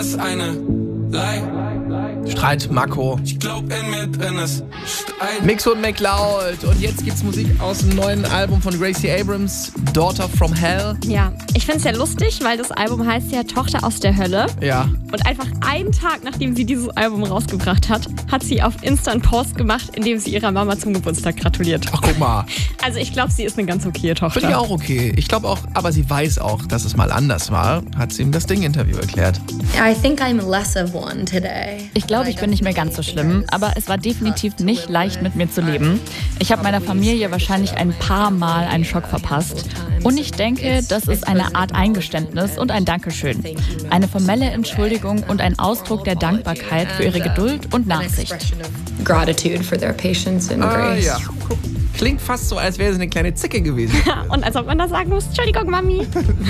ist eine Streit, Marco. Ich glaub, in mir drin ist Streit. Mix und McLeod. Und jetzt gibt's Musik aus dem neuen Album von Gracie Abrams, Daughter from Hell. Ja, ich find's ja lustig, weil das Album heißt ja Tochter aus der Hölle. Ja. Und einfach einen Tag, nachdem sie dieses Album rausgebracht hat, hat sie auf Insta einen Post gemacht, in dem sie ihrer Mama zum Geburtstag gratuliert. Ach, guck mal. Also ich glaube, sie ist eine ganz okaye Tochter. Finde ich auch okay. Ich glaube auch, aber sie weiß auch, dass es mal anders war, hat sie ihm das Ding-Interview erklärt. I think I'm less of one today. Ich glaube, ich bin nicht mehr ganz so schlimm, aber es war definitiv nicht leicht, mit mir zu leben. Ich habe meiner Familie wahrscheinlich ein paar Mal einen Schock verpasst. Und ich denke, das ist eine Art Eingeständnis und ein Dankeschön. Eine formelle Entschuldigung und ein Ausdruck der Dankbarkeit für ihre Geduld und Nachsicht. Gratitude for their patience and grace. Ja. Klingt fast so, als wäre sie eine kleine Zicke gewesen. Und als ob man da sagen muss, Entschuldigung, Mami.